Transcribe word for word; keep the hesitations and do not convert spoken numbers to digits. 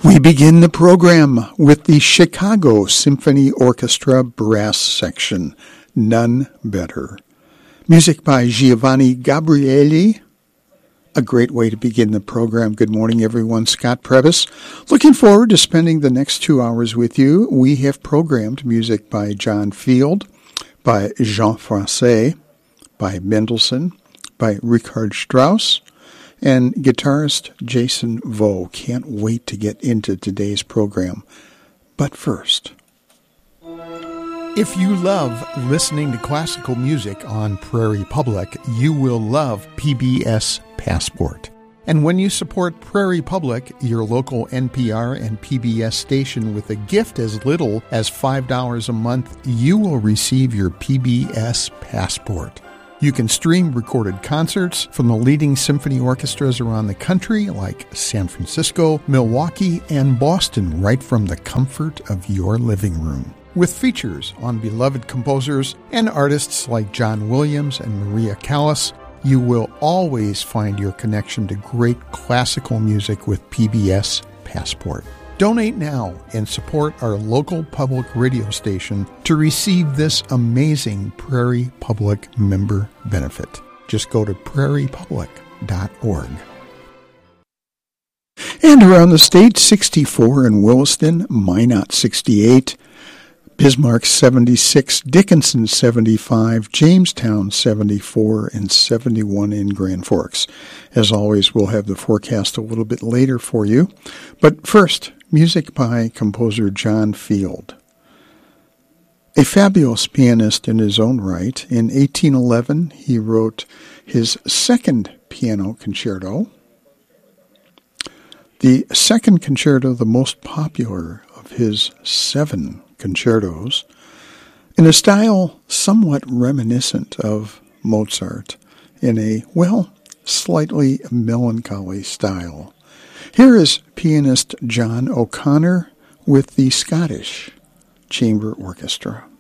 We begin the program with the Chicago Symphony Orchestra Brass Section, None Better. Music by Giovanni Gabrieli. A great way to begin the program. Good morning, everyone. Scott Previs. Looking forward to spending the next two hours with you. We have programmed music by John Field, by Jean Francais, by Mendelssohn, by Richard Strauss, and guitarist Jason Vo. Can't wait to get into today's program. But first, if you love listening to classical music on Prairie Public, you will love P B S Passport. And when you support Prairie Public, your local N P R and P B S station, with a gift as little as five dollars a month, you will receive your P B S Passport. You can stream recorded concerts from the leading symphony orchestras around the country, like San Francisco, Milwaukee, and Boston, right from the comfort of your living room. With features on beloved composers and artists like John Williams and Maria Callas, you will always find your connection to great classical music with P B S Passport. Donate now and support our local public radio station to receive this amazing Prairie Public member benefit. Just go to prairie public dot org. And around the state, sixty-four in Williston, Minot sixty-eight, Bismarck seventy-six, Dickinson seventy-five, Jamestown seventy-four, and seventy-one in Grand Forks. As always, we'll have the forecast a little bit later for you. But first, music by composer John Field. A fabulous pianist in his own right, in eighteen eleven he wrote his second piano concerto, the second concerto, the most popular of his seven concertos, in a style somewhat reminiscent of Mozart, in a, well, slightly melancholy style. Here is pianist John O'Connor with the Scottish Chamber Orchestra.